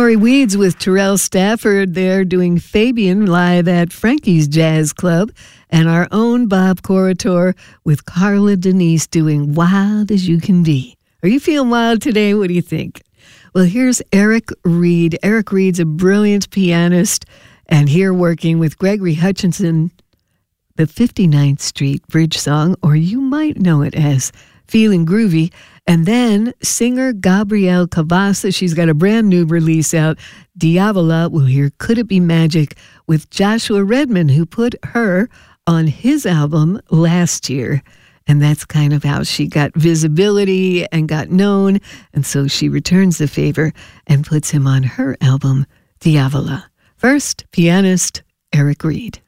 Lori Weeds with Terrell Stafford. They're doing Fabian live at Frankie's Jazz Club. And our own Bob Corritore with Carla Denise doing Wild as You Can Be. Are you feeling wild today? What do you think? Well, here's Eric Reed. Eric Reed's a brilliant pianist, and here working with Gregory Hutchinson, the 59th Street Bridge song, or you might know it as Feeling Groovy. And then singer Gabrielle Cavassa, she's got a brand new release out, Diavola. We'll hear Could It Be Magic with Joshua Redman, who put her on his album last year. And that's kind of how she got visibility and got known. And so she returns the favor and puts him on her album, Diavola. First, pianist Eric Reed.